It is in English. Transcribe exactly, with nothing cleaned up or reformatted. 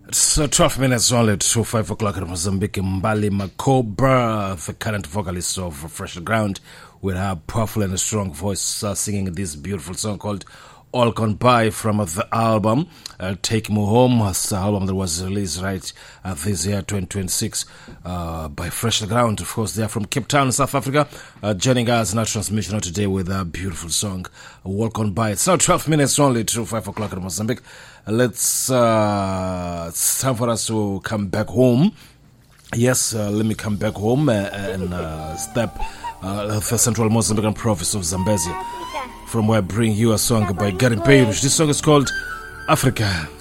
So twelve minutes only to five o'clock in Mozambique. Mbali Makoba, the current vocalist of Fresh Ground, with her powerful and strong voice, uh, singing this beautiful song called All Gone By from uh, the album uh, Take Me Home, the album that was released right uh, this year, twenty twenty-six, uh, by Fresh Ground. Of course, they are from Cape Town, South Africa, uh, joining us in our transmission today with a beautiful song, Walk On By. It's now twelve minutes only to five o'clock in Mozambique. Let's, uh, it's time for us to come back home. Yes, uh, let me come back home uh, and uh, step uh, the central Mozambican province of Zambezia, from where I bring you a song by Gary Payrush. This song is called Africa.